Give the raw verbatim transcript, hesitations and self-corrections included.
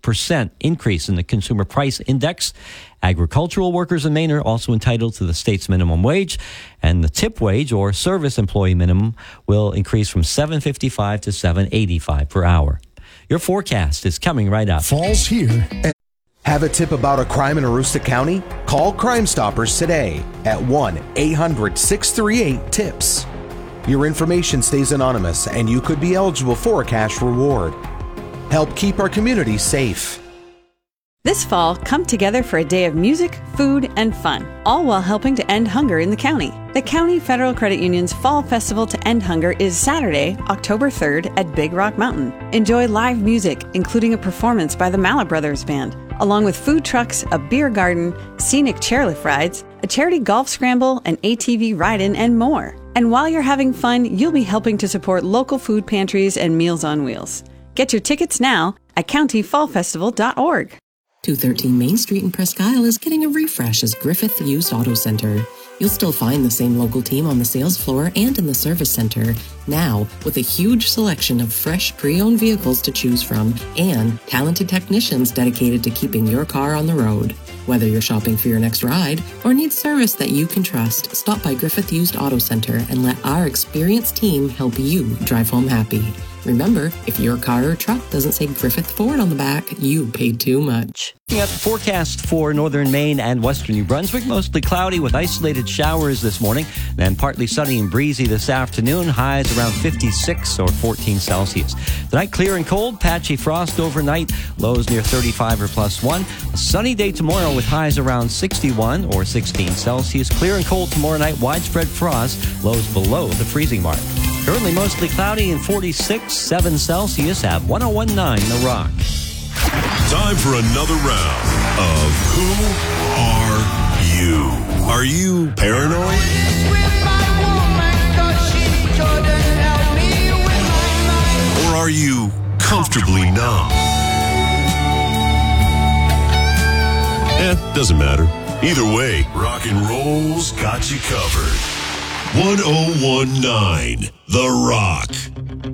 percent increase in the Consumer Price Index. Agricultural workers in Maine are also entitled to the state's minimum wage, and the tip wage or service employee minimum will increase from seven fifty-five to seven eighty-five per hour. Your forecast is coming right up. Fall's here. Have a tip about a crime in Aroostook County? Call Crime Stoppers today at one eight hundred six three eight TIPS. Your information stays anonymous and you could be eligible for a cash reward. Help keep our community safe. This fall, come together for a day of music, food, and fun, all while helping to end hunger in the county. The County Federal Credit Union's Fall Festival to End Hunger is Saturday, October third at Big Rock Mountain. Enjoy live music, including a performance by the Mala Brothers Band, along with food trucks, a beer garden, scenic chairlift rides, a charity golf scramble, an A T V ride-in, and more. And while you're having fun, you'll be helping to support local food pantries and Meals on Wheels. Get your tickets now at county fall festival dot org. two thirteen Main Street in Presque Isle is getting a refresh as Griffith Used Auto Center. You'll still find the same local team on the sales floor and in the service center, now with a huge selection of fresh pre-owned vehicles to choose from and talented technicians dedicated to keeping your car on the road. Whether you're shopping for your next ride or need service that you can trust, stop by Griffith Used Auto Center and let our experienced team help you drive home happy. Remember, if your car or truck doesn't say Griffith Ford on the back, you paid too much. Looking at the forecast for northern Maine and western New Brunswick, mostly cloudy with isolated showers this morning, then partly sunny and breezy this afternoon, highs around fifty-six or fourteen Celsius. Tonight, clear and cold, patchy frost overnight, lows near thirty-five or plus one. A sunny day tomorrow with highs around sixty-one or sixteen Celsius. Clear and cold tomorrow night, widespread frost, lows below the freezing mark. Currently mostly cloudy and forty-six, seven Celsius at one oh one point nine The Rock. Time for another round of Who Are You? Are you paranoid? Or are you comfortably numb? Eh, doesn't matter. Either way, rock and roll's got you covered. one oh one point nine The Rock.